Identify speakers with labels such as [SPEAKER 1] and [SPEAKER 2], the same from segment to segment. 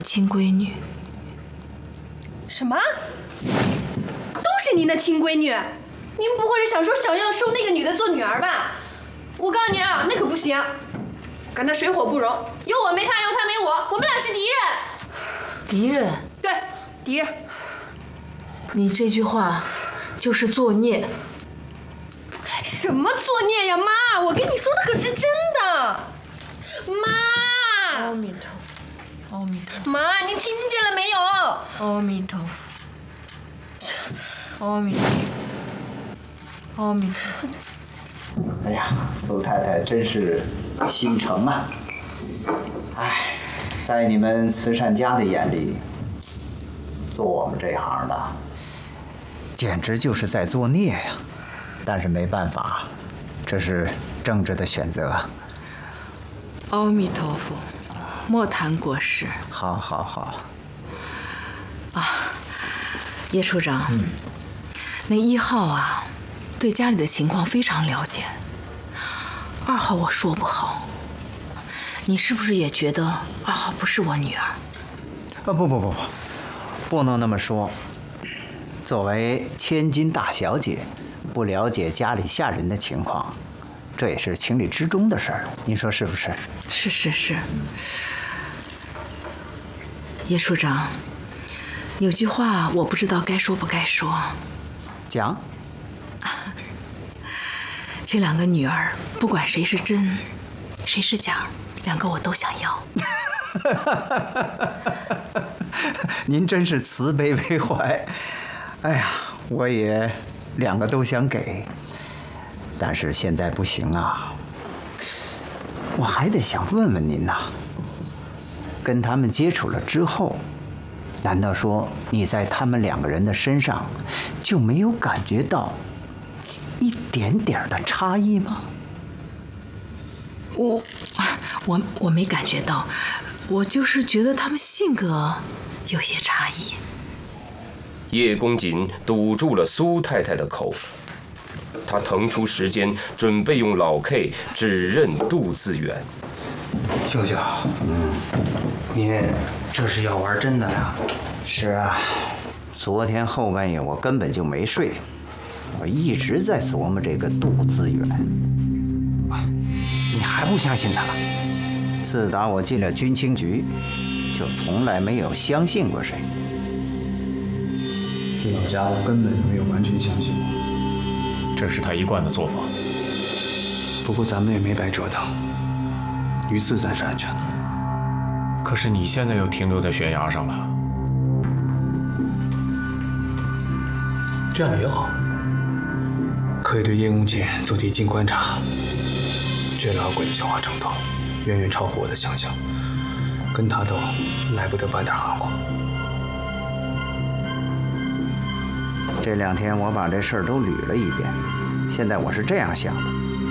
[SPEAKER 1] 亲闺女。
[SPEAKER 2] 什么？都是您的亲闺女？您不会是想要收那个女的做女儿吧？我告诉你啊，那可不行，跟他水火不容，有我没他，有他没我，我们俩是敌人。
[SPEAKER 1] 敌人？
[SPEAKER 2] 对，敌人。
[SPEAKER 1] 你这句话就是作孽。
[SPEAKER 2] 什么作孽呀，妈！我跟你说的可是真的，妈。
[SPEAKER 1] 阿弥陀佛，阿弥陀佛。
[SPEAKER 2] 妈，您听见了没有？
[SPEAKER 1] 阿弥陀佛，阿弥陀佛，阿弥陀佛。
[SPEAKER 3] 哎呀，苏太太真是心诚啊！哎，在你们慈善家的眼里，做我们这行的，简直就是在作孽呀！但是没办法，这是政治的选择。
[SPEAKER 1] 阿弥陀佛，莫谈国事。
[SPEAKER 3] 好，好，好。
[SPEAKER 1] 啊，叶处长，那1号啊，对家里的情况非常了解。2号我说不好，你是不是也觉得2号不是我女儿？
[SPEAKER 3] 不能那么说。作为千金大小姐，不了解家里下人的情况，这也是情理之中的事儿。您说是不是？
[SPEAKER 1] 是。叶处长，有句话我不知道该说不该说。
[SPEAKER 3] 讲。
[SPEAKER 1] 这2个女儿，不管谁是真，谁是假，2个我都想要。
[SPEAKER 3] 您真是慈悲为怀。哎呀，我也2个都想给，但是现在不行啊。我还得想问问您呐，跟他们接触了之后，难道说你在他们2个人的身上就没有感觉到一点点的差异吗？
[SPEAKER 1] 我没感觉到，我就是觉得他们性格有些差异。
[SPEAKER 4] 叶公瑾堵住了苏太太的口，他腾出时间准备用老 K 指认杜自远。
[SPEAKER 5] 舅舅，您这是要玩真的呀？
[SPEAKER 3] 是啊，昨天后半夜我根本就没睡，我一直在琢磨这个杜自远。
[SPEAKER 5] 你还不相信他？
[SPEAKER 3] 自打我进了军情局，就从来没有相信过谁。
[SPEAKER 6] 这老家伙根本没有完全相信我。
[SPEAKER 7] 这是他一贯的做法。
[SPEAKER 6] 不过咱们也没白折腾，鱼刺暂时安全了。
[SPEAKER 7] 可是你现在又停留在悬崖上了。
[SPEAKER 6] 这样也好，可以对叶公瑾做敌境观察。这老鬼的狡猾程度远远超乎我的想象，跟他斗来不得半点含糊。
[SPEAKER 3] 这2天我把这事儿都捋了一遍，现在我是这样想的：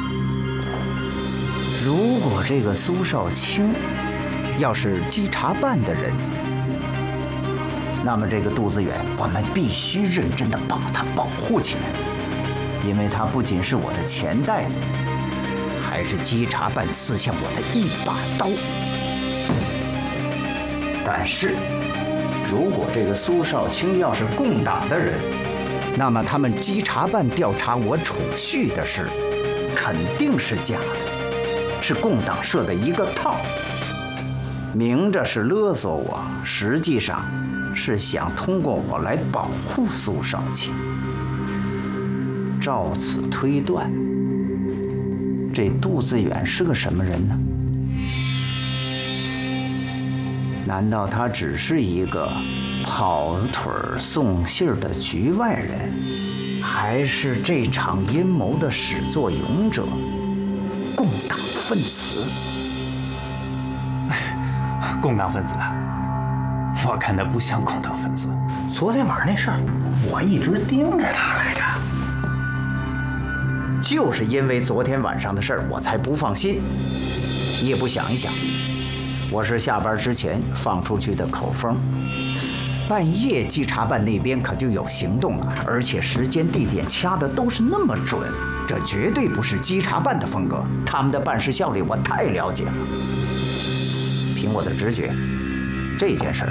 [SPEAKER 3] 如果这个苏少卿要是稽查办的人，那么这个杜自远我们必须认真地把他保护起来，因为他不仅是我的钱袋子，还是稽查办刺向我的一把刀。但是，如果这个苏少卿要是共党的人，那么他们稽查办调查我储蓄的事，肯定是假的，是共党设的一个套，明着是勒索我，实际上是想通过我来保护苏少卿。照此推断，这杜自远是个什么人呢？难道他只是一个跑腿送信儿的局外人，还是这场阴谋的始作俑者，共党分子？
[SPEAKER 5] 共党分子？我看他不像共党分子。昨天晚上那事儿，我一直盯着他来着。
[SPEAKER 3] 就是因为昨天晚上的事儿，我才不放心。你也不想一想，我是下班之前放出去的口风，半夜稽查办那边可就有行动了，而且时间地点掐的都是那么准，这绝对不是稽查办的风格，他们的办事效率我太了解了。凭我的直觉， 这件事